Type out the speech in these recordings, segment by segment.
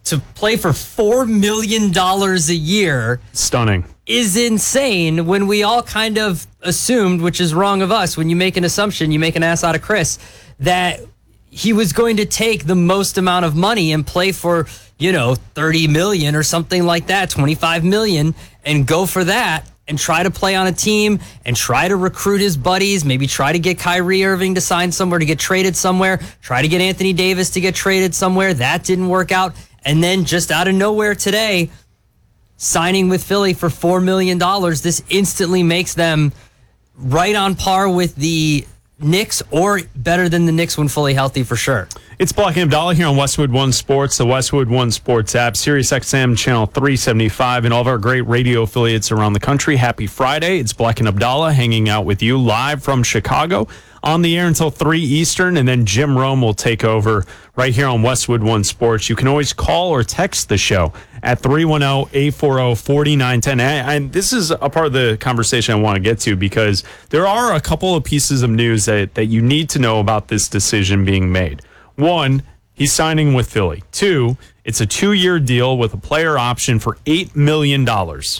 to play for $4 million a year. Stunning. Is insane when we all kind of assumed, which is wrong of us, when you make an assumption, you make an ass out of Chris, that he was going to take the most amount of money and play for, 30 million or something like that, 25 million, and go for that and try to play on a team and try to recruit his buddies, maybe try to get Kyrie Irving to sign somewhere, to get traded somewhere, try to get Anthony Davis to get traded somewhere. That didn't work out. And then just out of nowhere today, signing with Philly for $4 million, this instantly makes them right on par with the Knicks, or better than the Knicks when fully healthy for sure. It's Black and Abdallah here on Westwood One Sports, the Westwood One Sports app, Sirius XM channel 375, and all of our great radio affiliates around the country. Happy Friday. It's Black and Abdallah hanging out with you live from Chicago on the air until 3 Eastern, and then Jim Rome will take over right here on Westwood One Sports. You can always call or text the show at 310-840-4910. And this is a part of the conversation I want to get to, because there are a couple of pieces of news that you need to know about this decision being made. One, he's signing with Philly. Two, it's a 2-year deal with a player option for $8 million. Not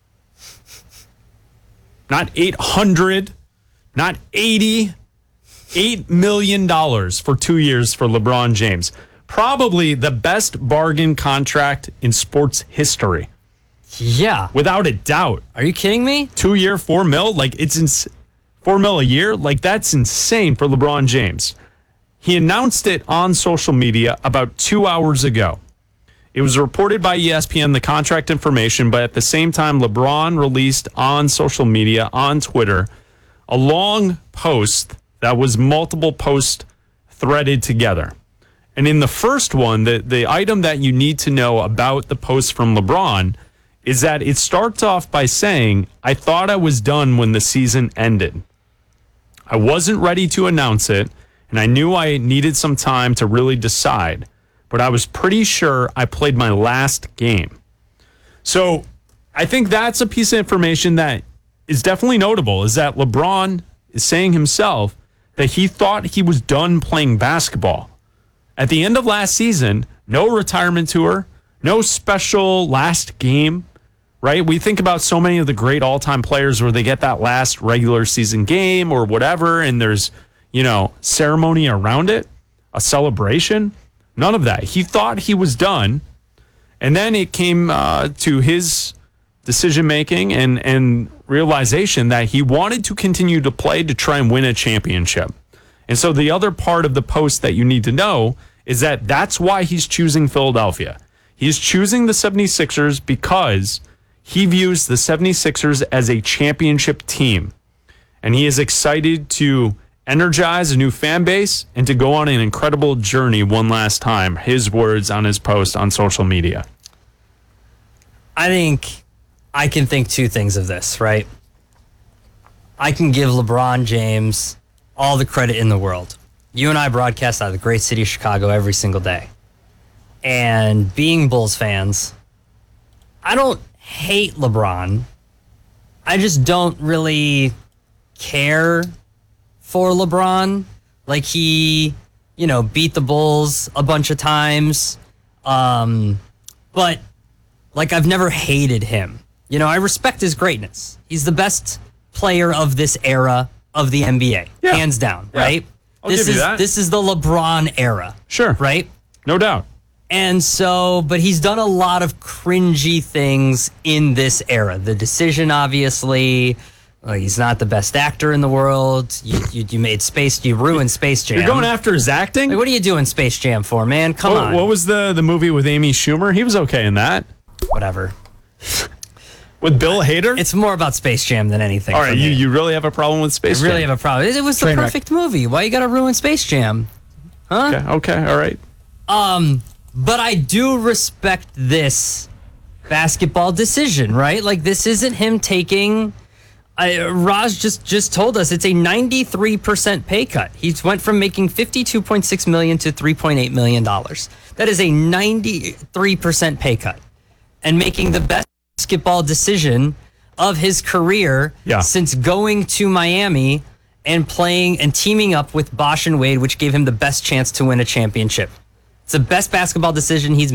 800, not 80, $8 million for 2 years for LeBron James. Probably the best bargain contract in sports history. Yeah. Without a doubt. Are you kidding me? 2-year, $4 million? Like, it's $4 million a year? Like, that's insane for LeBron James. He announced it on social media about 2 hours ago. It was reported by ESPN, the contract information, but at the same time, LeBron released on social media, on Twitter, a long post that was multiple posts threaded together. And in the first one, the item that you need to know about the post from LeBron is that it starts off by saying, "I thought I was done when the season ended. I wasn't ready to announce it, and I knew I needed some time to really decide, but I was pretty sure I played my last game." So I think that's a piece of information that is definitely notable, is that LeBron is saying himself that he thought he was done playing basketball. At the end of last season, no retirement tour, no special last game, right? We think about so many of the great all-time players where they get that last regular season game or whatever, and there's, ceremony around it, a celebration. None of that. He thought he was done, and then it came to his decision-making and realization that he wanted to continue to play to try and win a championship. And so the other part of the post that you need to know is that that's why he's choosing Philadelphia. He's choosing the 76ers because he views the 76ers as a championship team. And he is excited to energize a new fan base and to go on an incredible journey one last time. His words on his post on social media. I think I can think two things of this, right? I can give LeBron James all the credit in the world. You and I broadcast out of the great city of Chicago every single day. And being Bulls fans, I don't hate LeBron. I just don't really care for LeBron. Like, he, beat the Bulls a bunch of times. But, I've never hated him. I respect his greatness. He's the best player of this era of the NBA, hands down, right? I'll give you that. This is the LeBron era. Sure. Right? No doubt. And so, but he's done a lot of cringy things in this era. The decision, obviously, he's not the best actor in the world. You ruined Space Jam. You're going after his acting? Like, what are you doing Space Jam for, man? Come on. What was the movie with Amy Schumer? He was okay in that. Whatever. With Bill Hader? It's more about Space Jam than anything. All right, you really have a problem with Space Jam? I really have a problem. It was the perfect movie. Why you got to ruin Space Jam? Huh? Okay, all right. But I do respect this basketball decision, right? Like, this isn't him taking... Raj just told us it's a 93% pay cut. He went from making $52.6 million to $3.8 million. That is a 93% pay cut. And making the best basketball decision of his career since going to Miami and playing and teaming up with Bosh and Wade, which gave him the best chance to win a championship. It's the best basketball decision he's